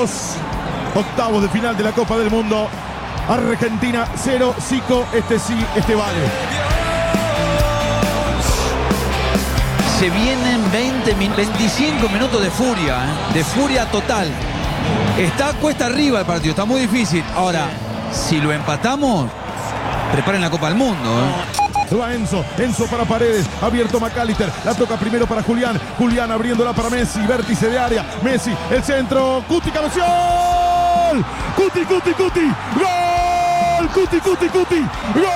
2. Octavos de final de la Copa del Mundo. Argentina 0, Zico, este sí, este vale. Se vienen 25 minutos de furia, de furia total. Está cuesta arriba el partido, está muy difícil. Ahora, si lo empatamos, preparen la Copa del Mundo. Va Enzo para Paredes, abierto McAllister, la toca primero para Julián, Julián abriéndola para Messi, vértice de área, Messi, el centro, Cuti, cabeció, Cuti, gol, Cuti, gol.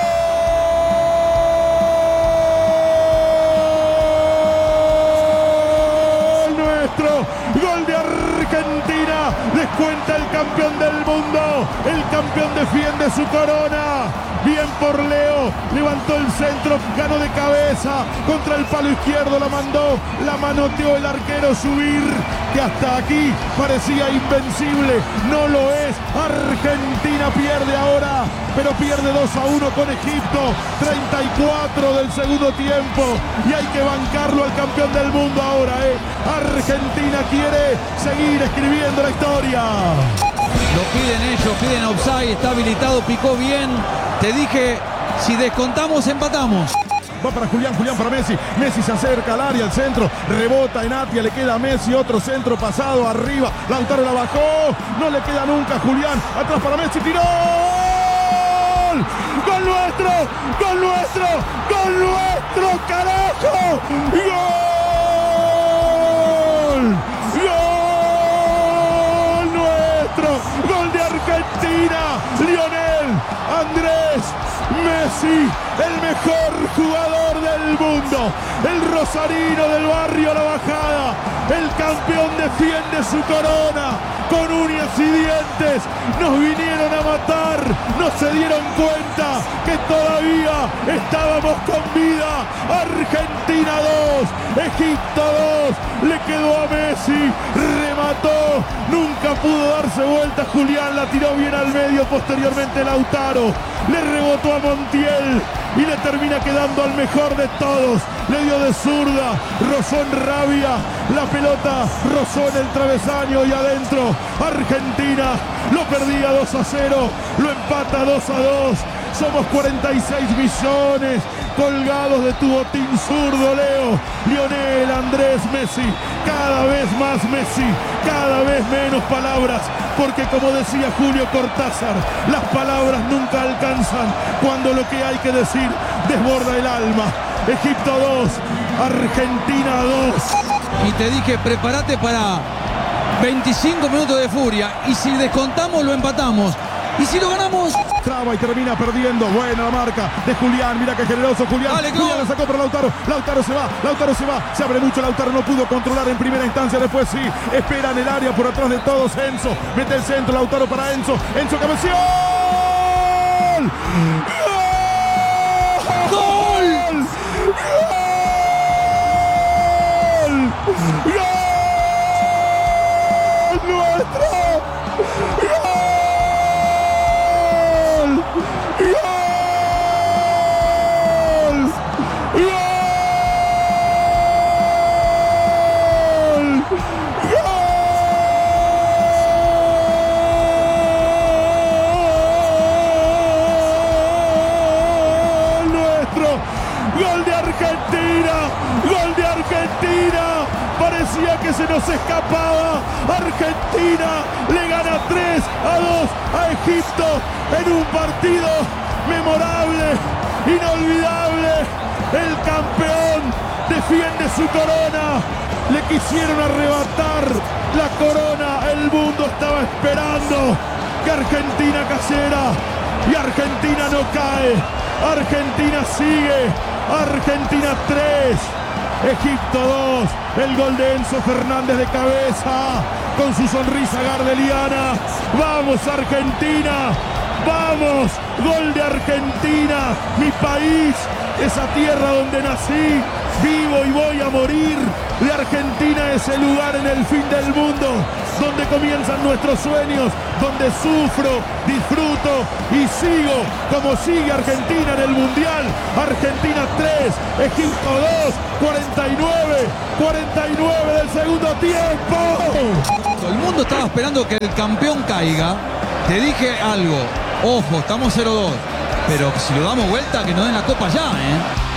Gol de Argentina, descuenta el campeón del mundo, el campeón defiende su corona, bien por Leo, levantó el centro, ganó de cabeza, contra el palo izquierdo la mandó, la manoteó el arquero Subir, que hasta aquí parecía invencible, no lo es, Argentina pierde ahora, pero pierde 2-1 con Egipto, 34 del segundo tiempo, y hay que bancarlo al campeón del mundo ahora, Argentina quiere seguir escribiendo la historia. Lo piden ellos, piden offside, está habilitado, picó bien. Te dije, si descontamos, empatamos. Va para Julián, Julián para Messi. Messi se acerca al área, al centro. Rebota en Atia, le queda a Messi. Otro centro pasado arriba. Lautaro la bajó. No le queda nunca a Julián. Atrás para Messi, tiró. ¡Gol! ¡Gol nuestro! ¡Gol nuestro! ¡Gol nuestro, carajo! ¡Gol! Gol de Argentina, Lionel Andrés Messi, el mejor jugador del mundo, el rosarino del barrio La Bajada, el campeón defiende su corona con uñas y dientes, nos vinieron a matar, no se dieron cuenta que todavía estábamos con vida. Argentina 2, Egipto 2, le quedó a Messi, remató, nunca pudo darse vuelta Julián, la tiró bien al medio, posteriormente Lautaro, le rebotó a Montiel y le termina quedando al mejor de todos, le dio de zurda, rozó en rabia, la pelota rozó en el travesaño y adentro, Argentina lo perdía 2-0, lo empata 2-2, somos 46 millones colgados de tu botín zurdo, Leo. Lionel Andrés Messi, cada vez más Messi, cada vez menos palabras, porque como decía Julio Cortázar, las palabras nunca alcanzan cuando lo que hay que decir desborda el alma. Egipto 2, Argentina 2. Y te dije, prepárate para 25 minutos de furia, y si descontamos lo empatamos, y si lo ganamos... Traba y termina perdiendo. Buena la marca de Julián. Mira qué generoso Julián. Dale, Julián la sacó para Lautaro. Lautaro se va. Se abre mucho Lautaro. No pudo controlar en primera instancia. Después sí. Espera en el área por atrás de todos. Enzo. Mete el centro. Lautaro para Enzo. Enzo cabeció. ¡Gol! ¡Gol! ¡Gol! ¡Gol! ¡Nuestro! Parecía que se nos escapaba. Argentina le gana 3-2 a Egipto en un partido memorable, inolvidable. El campeón defiende su corona. Le quisieron arrebatar la corona. El mundo estaba esperando que Argentina cayera y Argentina no cae. Argentina sigue. Argentina 3. Egipto 2, el gol de Enzo Fernández de cabeza, con su sonrisa gardeliana. ¡Vamos Argentina! ¡Vamos! Gol de Argentina, mi país, esa tierra donde nací, Vivo y voy a morir de Argentina, ese lugar en el fin del mundo, donde comienzan nuestros sueños, donde sufro, disfruto y sigo como sigue Argentina en el Mundial. Argentina 3, Egipto 2, 49 del segundo tiempo. Todo el mundo estaba esperando que el campeón caiga. Te dije algo, ojo, estamos 0-2, pero si lo damos vuelta, que nos den la copa ya, ¿eh?